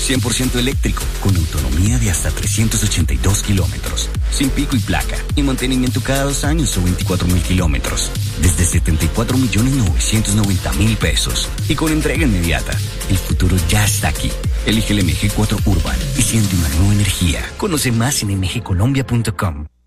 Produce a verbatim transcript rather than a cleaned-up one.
cien por ciento eléctrico, con autonomía de hasta trescientos ochenta y dos kilómetros, sin pico y placa, y mantenimiento cada dos años o veinticuatro mil kilómetros, desde setenta y cuatro millones novecientos noventa mil pesos, y con entrega inmediata. El futuro ya está aquí. Elige el M G cuatro Urban y siente una nueva energía. Conoce más en m g colombia punto com.